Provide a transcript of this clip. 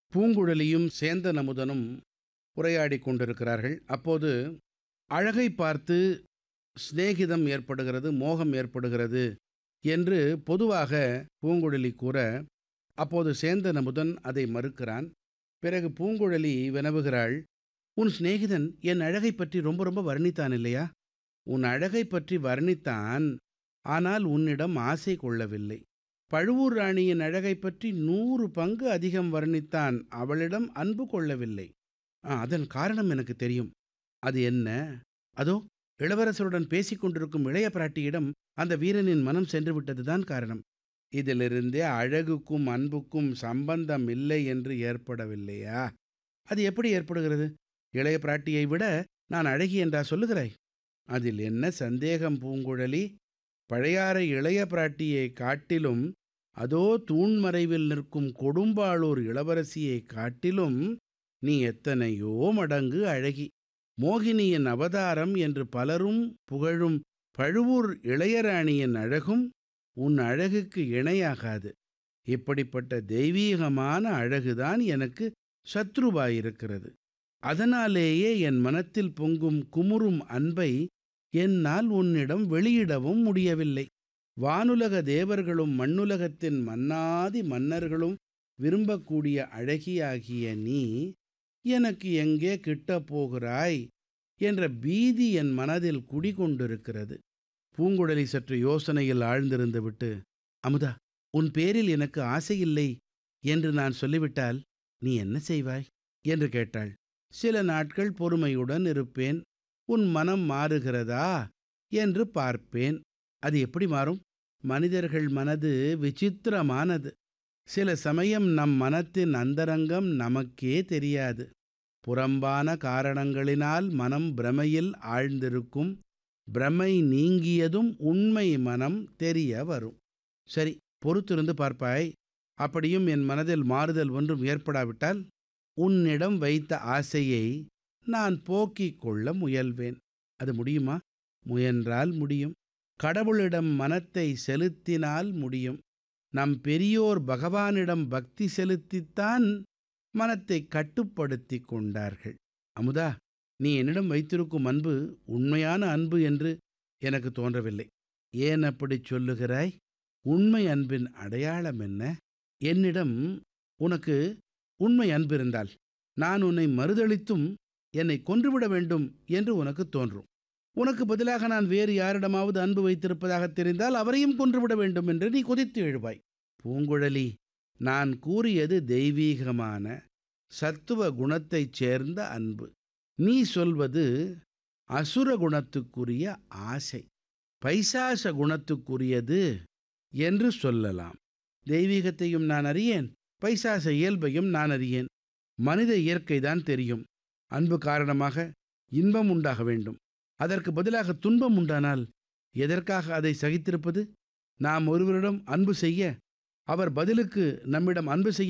பூங்குழலியும் சேந்தன் அமுதனும் உரையாடிக் கொண்டிருக்கிறார்கள். அப்போது அழகை பார்த்து சிநேகிதம் ஏற்படுகிறது, மோகம் ஏற்படுகிறது என்று பொதுவாக பூங்குழலி கூற, அப்போது சேந்தன் அமுதன் அதை மறுக்கிறான். பிறகு பூங்குழலி வினவுகிறாள், உன் சிநேகிதன் என் அழகைப் பற்றி ரொம்ப ரொம்ப வர்ணித்தான் இல்லையா? உன் அழகைப் பற்றி வர்ணித்தான், ஆனால் உன்னிடம் ஆசை கொள்ளவில்லை. பழுவூர் ராணியின் அழகைப் பற்றி 100 பங்கு அதிகம் வர்ணித்தான், அவளிடம் அன்பு கொள்ளவில்லை. அதன் காரணம் எனக்கு தெரியும். அது என்ன? அதோ இளவரசருடன் பேசிக் கொண்டிருக்கும் இளைய பிராட்டியிடம் அந்த வீரனின் மனம் சென்று விட்டதுதான் காரணம். இதிலிருந்தே அழகுக்கும் அன்புக்கும் சம்பந்தம் இல்லை என்று ஏற்படவில்லையா? அது எப்படி ஏற்படுகிறது? இளைய பிராட்டியை விட நான் அழகி என்றா சொல்லுகிறாய்? அதில் என்ன சந்தேகம் பூங்குழலி? பழையாறை இளைய பிராட்டியை காட்டிலும், அதோ தூண்மறைவில் நிற்கும் கொடும்பாளூர் இளவரசியை காட்டிலும் நீ எத்தனையோ மடங்கு அழகி. மோகினியின் அவதாரம் என்று பலரும் புகழும் பழுவூர் இளையராணியின் அழகும் உன் அழகுக்கு இணையாகாது. இப்படிப்பட்ட தெய்வீகமான அழகுதான் எனக்கு சத்ருவாயிருக்கிறது. அதனாலேயே என் மனத்தில் பொங்கும் குமுறும் அன்பை என்னால் உன்னிடம் வெளியிடவும் முடியவில்லை. வானுலக தேவர்களும் மண்ணுலகத்தின் மன்னாதி மன்னர்களும் விரும்பக்கூடிய அழகியாகிய நீ எனக்கு எங்கே கிட்டப் போகிறாய் என்ற பீதி என் மனதில் குடிகொண்டிருக்கிறது. பூங்குழலி சற்று யோசனையில் ஆழ்ந்திருந்து விட்டு, அமுதா, உன் பேரில் எனக்கு ஆசையில்லை என்று நான் சொல்லிவிட்டால் நீ என்ன செய்வாய் என்று கேட்டாள். சில நாட்கள் பொறுமையுடன் இருப்பேன். உன் மனம் மாறுகிறதா என்று பார்ப்பேன். அது எப்படி மாறும்? மனிதர்கள் மனது விசித்திரமானது. சில சமயம் நம் மனத்தின் அந்தரங்கம் நமக்கே தெரியாது. புறம்பான காரணங்களினால் மனம் பிரமையில் ஆழ்ந்திருக்கும். பிரமை நீங்கியதும் உண்மை மனம் தெரிய வரும். சரி, பொறுத்திருந்து பார்ப்பாய். அப்படியும் என் மனதில் மாறுதல் ஒன்றும் ஏற்படாவிட்டால் உன்னிடம் வைத்த ஆசையை நான் போக்கிக் கொள்ள முயல்வேன். அது முடியுமா? முயன்றால் முடியும். கடவுளிடம் மனத்தை செலுத்தினால் முடியும். நம் பெரியோர் பகவானிடம் பக்தி செலுத்தித்தான் மனத்தை கட்டுப்படுத்தி கொண்டார்கள். அமுதா, நீ என்னிடம் வைத்திருக்கும் அன்பு உண்மையான அன்பு என்று எனக்கு தோன்றவில்லை. ஏன் அப்படி சொல்லுகிறாய்? உண்மை அன்பின் அடையாளம் என்ன? என்னிடம் உனக்கு உண்மை அன்பு இருந்தால் நான் உன்னை மறுதளித்தும் என்னை கொன்றுவிட வேண்டும் என்று உனக்கு தோன்றும். உனக்கு பதிலாக நான் வேறு யாரிடமாவது அன்பு வைத்திருப்பதாக தெரிந்தால் அவரையும் கொன்றுவிட வேண்டும் என்று நீ கொதித்து எழுவாய். பூங்குழலி, நான் கூறியது தெய்வீகமான சத்துவ குணத்தைச் சேர்ந்த அன்பு. நீ சொல்வது அசுர குணத்துக்குரிய ஆசை, பைசாச குணத்துக்குரியது என்று சொல்லலாம். தெய்வீகத்தையும் நான் அறியேன், பைசாச இயல்பையும் நான் அறியேன். மனித இயற்கைதான் தெரியும். அன்பு காரணமாக இன்பம் உண்டாக வேண்டும். அதற்கு பதிலாக துன்பம் உண்டானால் எதற்காக அதை சகித்திருப்பது? நாம் ஒருவரிடம் அன்பு செய்ய அவர் பதிலுக்கு நம்மிடம் அன்பு செய்ய